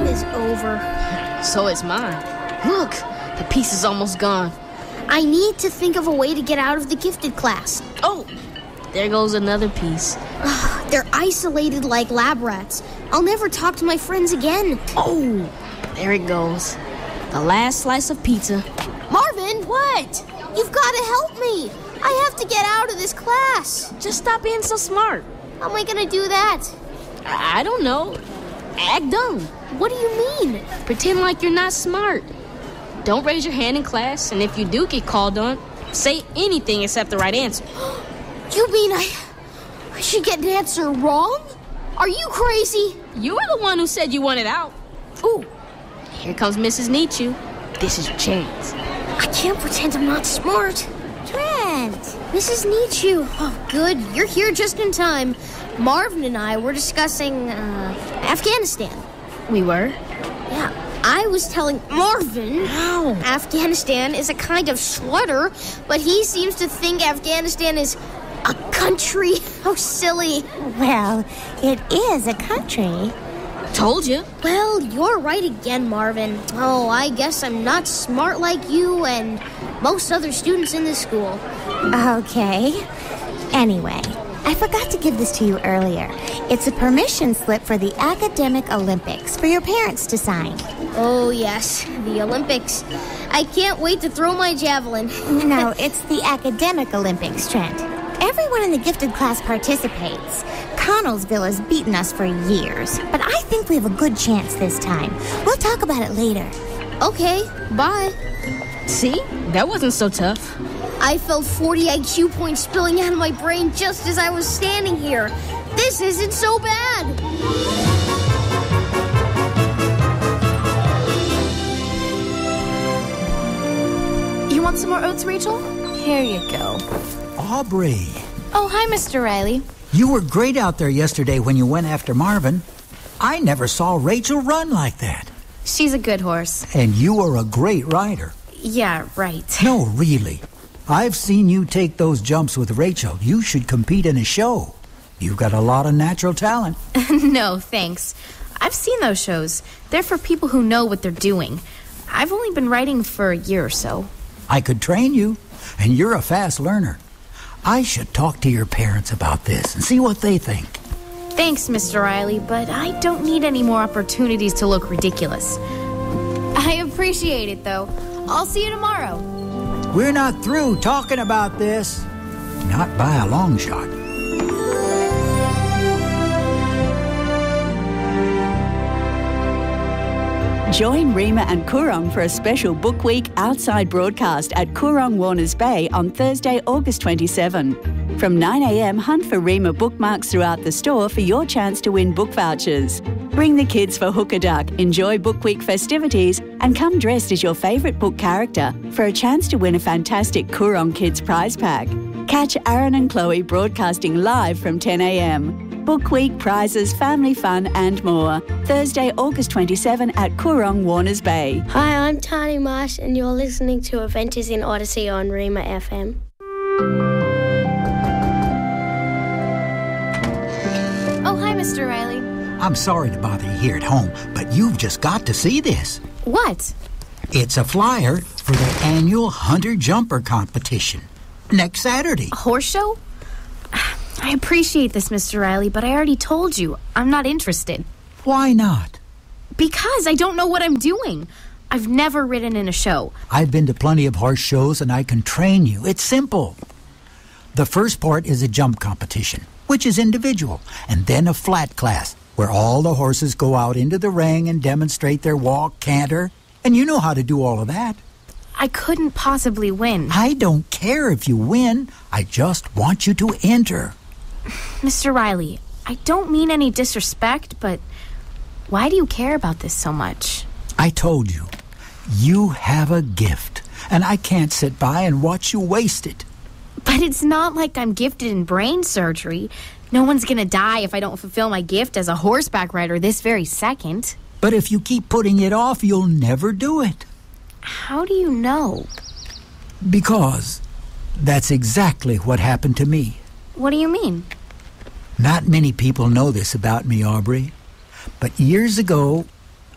is over. So is mine. Look, the piece is almost gone. I need to think of a way to get out of the gifted class. Oh, there goes another piece. They're isolated like lab rats. I'll never talk to my friends again. Oh, there it goes. The last slice of pizza. Marvin! What? You've got to help me. I have to get out of this class. Just stop being so smart. How am I going to do that? I don't know. Act dumb. What do you mean? Pretend like you're not smart. Don't raise your hand in class, and if you do get called on, say anything except the right answer. You mean I should get an answer wrong? Are you crazy? You were the one who said you wanted out. Ooh, here comes Mrs. Nietzsche. This is your chance. I can't pretend I'm not smart. Trent! Mrs. Nietzsche. Oh, good. You're here just in time. Marvin and I were discussing, Afghanistan. We were? Yeah. I was telling Marvin Afghanistan is a kind of sweater, but he seems to think Afghanistan is a country. How silly. Well, it is a country. Told you. Well, you're right again, Marvin. Oh, I guess I'm not smart like you and most other students in this school. Okay. Anyway, I forgot to give this to you earlier. It's a permission slip for the Academic Olympics for your parents to sign. Oh, yes, the Olympics. I can't wait to throw my javelin. No, it's the Academic Olympics, Trent. Everyone in the gifted class participates. Connellsville has beaten us for years, but I think we have a good chance this time. We'll talk about it later. Okay, bye. See? That wasn't so tough. I felt 40 IQ points spilling out of my brain just as I was standing here. This isn't so bad. You want some more oats, Rachel? Here you go. Aubrey. Oh, hi, Mr. Riley. You were great out there yesterday when you went after Marvin. I never saw Rachel run like that. She's a good horse. And you are a great rider. Yeah, right. No, really. I've seen you take those jumps with Rachel. You should compete in a show. You've got a lot of natural talent. No, thanks. I've seen those shows. They're for people who know what they're doing. I've only been riding for a year or so. I could train you, and you're a fast learner. I should talk to your parents about this and see what they think. Thanks, Mr. Riley, but I don't need any more opportunities to look ridiculous. I appreciate it, though. I'll see you tomorrow. We're not through talking about this. Not by a long shot. Join Rima and Coorong for a special Book Week outside broadcast at Coorong Warners Bay on Thursday, August 27. From 9 a.m, hunt for Rima bookmarks throughout the store for your chance to win book vouchers. Bring the kids for Hook a Duck, enjoy Book Week festivities, and come dressed as your favourite book character for a chance to win a fantastic Coorong Kids prize pack. Catch Aaron and Chloe broadcasting live from 10 a.m. Book Week, prizes, family fun and more. Thursday, August 27 at Coorong Warners Bay. Hi, I'm Tani Marsh and you're listening to Adventures in Odyssey on Rima FM. Oh, hi, Mr. Riley. I'm sorry to bother you here at home, but you've just got to see this. What? It's a flyer for the annual Hunter Jumper Competition. Next Saturday. A horse show? I appreciate this, Mr. Riley, but I already told you, I'm not interested. Why not? Because I don't know what I'm doing. I've never ridden in a show. I've been to plenty of horse shows and I can train you. It's simple. The first part is a jump competition, which is individual, and then a flat class, where all the horses go out into the ring and demonstrate their walk, canter, and you know how to do all of that. I couldn't possibly win. I don't care if you win. I just want you to enter. Mr. Riley, I don't mean any disrespect, but why do you care about this so much? I told you, you have a gift, and I can't sit by and watch you waste it. But it's not like I'm gifted in brain surgery. No one's gonna die if I don't fulfill my gift as a horseback rider this very second. But if you keep putting it off, you'll never do it. How do you know? Because that's exactly what happened to me. What do you mean? Not many people know this about me, Aubrey. But years ago,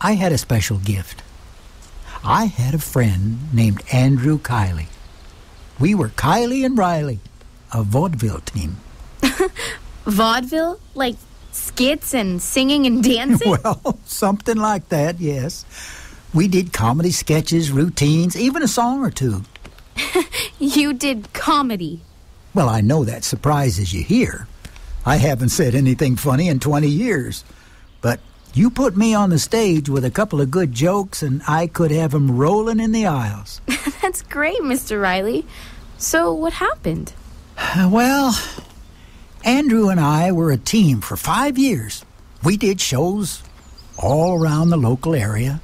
I had a special gift. I had a friend named Andrew Kiley. We were Kiley and Riley, a vaudeville team. Vaudeville? Like skits and singing and dancing? Well, something like that, yes. We did comedy sketches, routines, even a song or two. You did comedy. Well, I know that surprises you here. I haven't said anything funny in 20 years. But you put me on the stage with a couple of good jokes and I could have 'em rolling in the aisles. That's great, Mr. Riley. So what happened? Well, Andrew and I were a team for 5 years. We did shows all around the local area.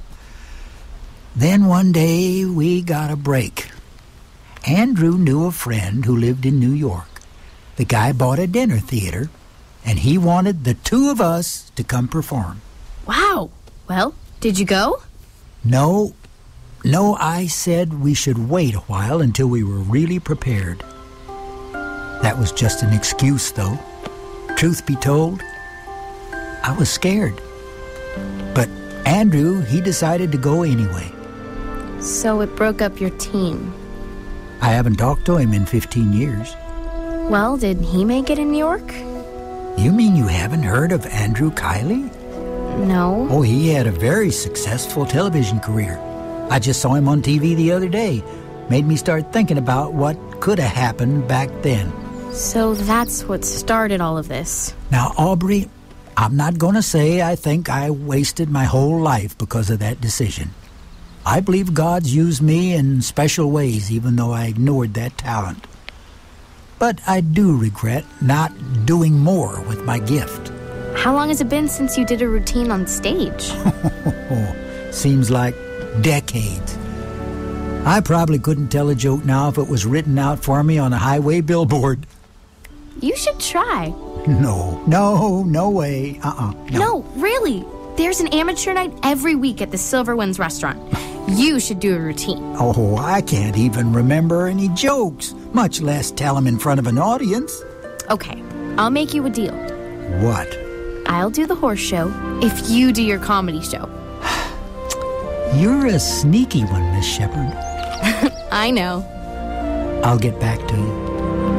Then one day we got a break. Andrew knew a friend who lived in New York. The guy bought a dinner theater, and he wanted the two of us to come perform. Wow. Well, did you go? No, I said we should wait a while until we were really prepared. That was just an excuse, though. Truth be told, I was scared. But Andrew, he decided to go anyway. So it broke up your team. I haven't talked to him in 15 years. Well, did he make it in New York? You mean you haven't heard of Andrew Kiley? No. Oh, he had a very successful television career. I just saw him on TV the other day. Made me start thinking about what could have happened back then. So that's what started all of this. Now, Aubrey, I'm not going to say I think I wasted my whole life because of that decision. I believe God's used me in special ways, even though I ignored that talent. But I do regret not doing more with my gift. How long has it been since you did a routine on stage? Seems like decades. I probably couldn't tell a joke now if it was written out for me on a highway billboard. You should try. No way. No, really. There's an amateur night every week at the Silver Winds restaurant. You should do a routine. Oh, I can't even remember any jokes, much less tell them in front of an audience. Okay, I'll make you a deal. What? I'll do the horse show if you do your comedy show. You're a sneaky one, Miss Shepherd. I know. I'll get back to you.